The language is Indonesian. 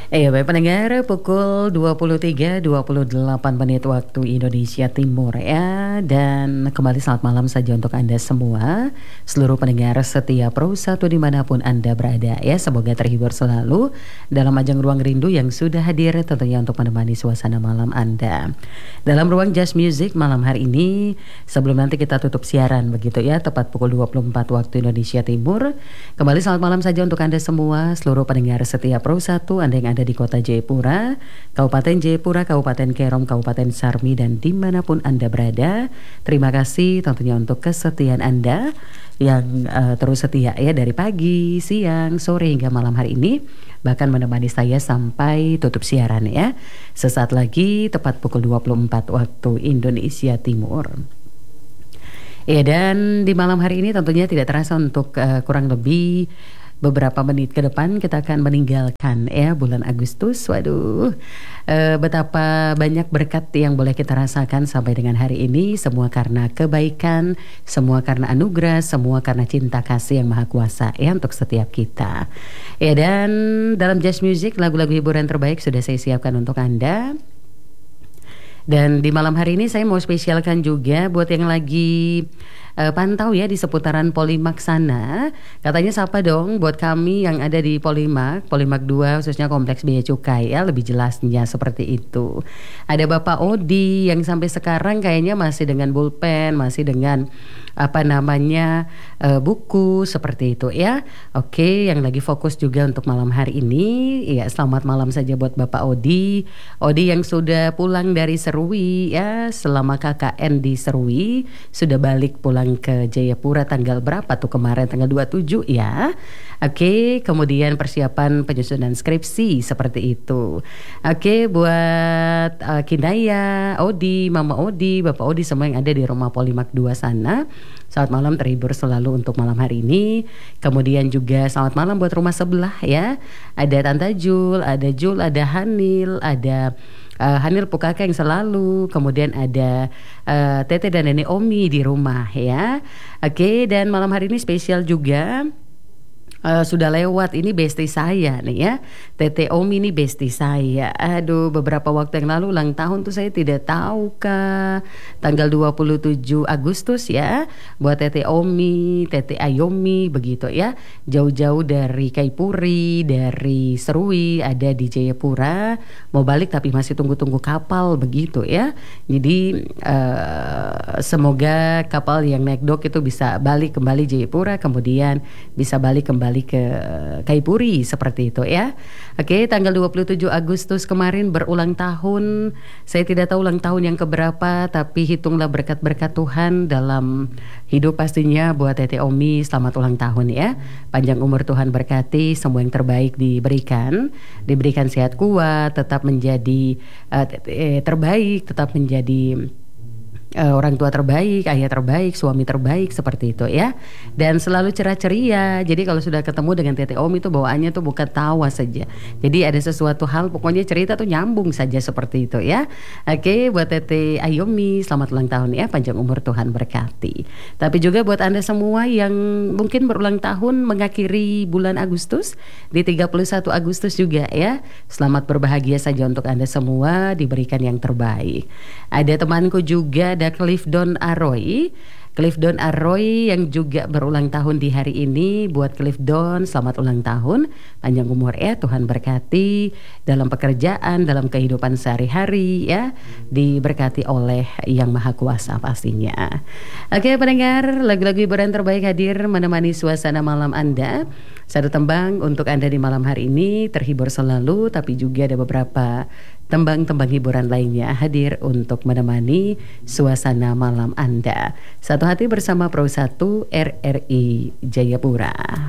Baik pendengar, pukul 23.28 menit waktu Indonesia Timur ya. Dan kembali selamat malam saja untuk Anda semua, seluruh pendengar setia Pro 1 dimanapun Anda berada ya. Semoga terhibur selalu dalam ajang Ruang Rindu yang sudah hadir tentunya untuk menemani suasana malam Anda. Dalam ruang Jazz Music malam hari ini, sebelum nanti kita tutup siaran begitu ya, tepat pukul 24 waktu Indonesia Timur. Kembali selamat malam saja untuk Anda semua, seluruh pendengar setia Pro 1, Anda yang ada di Kota Jayapura, Kabupaten Jayapura, Kabupaten Kerom, Kabupaten Sarmi, dan dimanapun Anda berada. Terima kasih tentunya untuk kesetiaan Anda yang terus setia ya, dari pagi, siang, sore hingga malam hari ini, bahkan menemani saya sampai tutup siaran ya. Sesaat lagi tepat pukul 24 waktu Indonesia Timur. Ya, dan di malam hari ini tentunya tidak terasa untuk kurang lebih beberapa menit ke depan kita akan meninggalkan ya bulan Agustus. Waduh, betapa banyak berkat yang boleh kita rasakan sampai dengan hari ini. Semua karena kebaikan, semua karena anugerah, semua karena cinta kasih yang maha kuasa ya untuk setiap kita. Ya, dan dalam Jazz Music, lagu-lagu hiburan terbaik sudah saya siapkan untuk Anda. Dan di malam hari ini saya mau spesialkan juga buat yang lagi pantau ya di seputaran Polimak sana. Katanya sapa dong buat kami yang ada di Polimak 2, khususnya Kompleks Bea Cukai ya, lebih jelasnya seperti itu. Ada Bapak Odi yang sampai sekarang kayaknya masih dengan pulpen, masih dengan buku seperti itu ya. Oke, yang lagi fokus juga untuk malam hari ini ya, selamat malam saja buat Bapak Odi yang sudah pulang dari Serui ya, selama KKN di Serui, sudah balik pulang ke Jayapura tanggal berapa tuh kemarin, tanggal 27 ya. Oke, kemudian persiapan penyusunan skripsi seperti itu. Oke, buat Kinaya, Odi, Mama Odi, Bapak Odi, semua yang ada di rumah Polimak 2 sana, selamat malam, terhibur selalu untuk malam hari ini. Kemudian juga selamat malam buat rumah sebelah ya. Ada Tante Jul, ada Hanil, ada Hanil Pukakeng selalu. Kemudian ada Tete dan Nenek Omi di rumah ya. Oke, dan malam hari ini spesial juga. Sudah lewat ini bestie saya nih ya, Tete Omi ini bestie saya. Aduh, beberapa waktu yang lalu ulang tahun tuh saya tidak tahu kah, tanggal 27 Agustus ya, buat Tete Omi, Tete Ayomi begitu ya. Jauh-jauh dari Kaipuri, dari Serui, ada di Jayapura, mau balik tapi masih tunggu-tunggu kapal begitu ya. Jadi semoga kapal yang naik dok itu bisa balik kembali Jayapura, kemudian bisa balik kembali ke Kaipuri seperti itu ya. Oke, tanggal 27 Agustus kemarin berulang tahun. Saya tidak tahu ulang tahun yang keberapa, tapi hitunglah berkat-berkat Tuhan dalam hidup pastinya buat Tete Omi. Selamat ulang tahun ya. Panjang umur Tuhan berkati, semua yang terbaik diberikan sehat kuat, tetap menjadi terbaik, tetap menjadi orang tua terbaik, ayah terbaik, suami terbaik seperti itu ya. Dan selalu cerah ceria. Jadi kalau sudah ketemu dengan Tete Om itu bawaannya tuh bukan tawa saja. Jadi ada sesuatu hal, pokoknya cerita tuh nyambung saja seperti itu ya. Oke, buat Tete Ayomi selamat ulang tahun ya, panjang umur Tuhan berkati. Tapi juga buat Anda semua yang mungkin berulang tahun mengakhiri bulan Agustus di 31 Agustus juga ya. Selamat berbahagia saja untuk Anda semua, diberikan yang terbaik. Ada temanku juga, ada Clifton Aroy yang juga berulang tahun di hari ini. Buat Clifton selamat ulang tahun, panjang umur ya, Tuhan berkati dalam pekerjaan, dalam kehidupan sehari-hari ya, diberkati oleh Yang Maha Kuasa pastinya. Oke pendengar, lagu-lagu hiburan terbaik hadir menemani suasana malam Anda. Satu tembang untuk Anda di malam hari ini, terhibur selalu, tapi juga ada beberapa tembang-tembang hiburan lainnya hadir untuk menemani suasana malam Anda. Satu hati bersama Pro 1 RRI Jayapura.